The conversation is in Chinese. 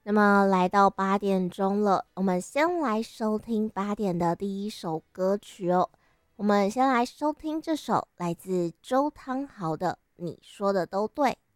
那么来到8点钟了，我们先来收听8点的第一首歌曲哦。我们先来收听这首来自周汤豪的《你说的都对》。